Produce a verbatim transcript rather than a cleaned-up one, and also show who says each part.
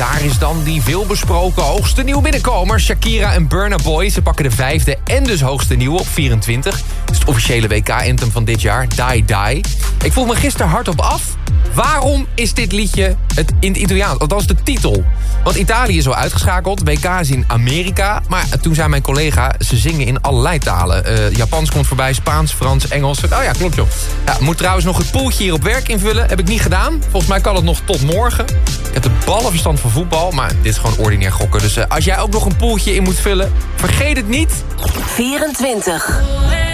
Speaker 1: daar is dan die veelbesproken hoogste nieuwe binnenkomer. Shakira en Burna Boy, ze pakken de vijfde en dus hoogste nieuwe op vierentwintig. Dat is het officiële W K-anthem van dit jaar, Die Die. Ik vroeg me gisteren hardop af, waarom is dit liedje het in het Italiaans? Althans de titel. Want Italië is al uitgeschakeld, W K is in Amerika. Maar toen zei mijn collega, ze zingen in allerlei talen. Uh, Japans komt voorbij, Spaans, Frans, Engels. Oh ja, klopt joh. Ja, moet trouwens nog het poeltje hier op werk invullen. Heb ik niet gedaan. Volgens mij kan het nog tot morgen. Ik heb de ballenverstand van voetbal, maar dit is gewoon ordinair gokken. Dus uh, als jij ook nog een poeltje in moet vullen, vergeet het niet.
Speaker 2: vierentwintig.